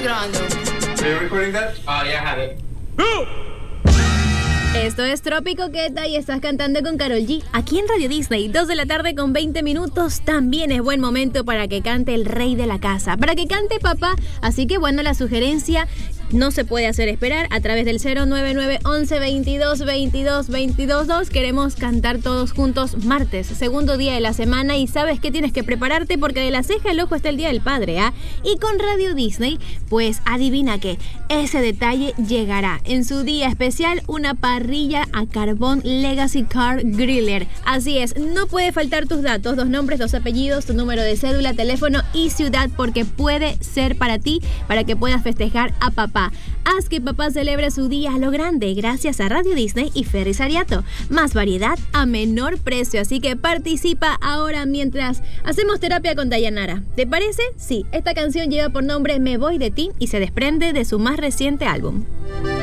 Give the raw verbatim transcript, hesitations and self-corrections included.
grabando. Are you recording that? Oh, yeah, I have it. Esto es Trópico Queta y estás cantando con Karol G. Aquí en Radio Disney, dos de la tarde con veinte minutos. También es buen momento para que cante el rey de la casa, para que cante papá. Así que bueno, la sugerencia no se puede hacer esperar a través del cero nueve nueve once veintidós veintidós veintidós dos. Queremos cantar todos juntos martes, segundo día de la semana, y sabes que tienes que prepararte porque de la ceja al ojo está el Día del Padre, ¿ah? ¿eh? Y con Radio Disney, pues adivina que ese detalle llegará en su día especial, una parrilla a carbón Legacy Car Griller. Así es, no puede faltar tus datos, dos nombres, dos apellidos, tu número de cédula, teléfono y ciudad, porque puede ser para ti, para que puedas festejar a papá. Haz que papá celebre su día a lo grande gracias a Radio Disney y Ferris Ariato. Más variedad a menor precio, así que participa ahora mientras hacemos terapia con Dayanara. ¿Te parece? Sí, esta canción lleva por nombre Me Voy de Ti y se desprende de su más reciente álbum.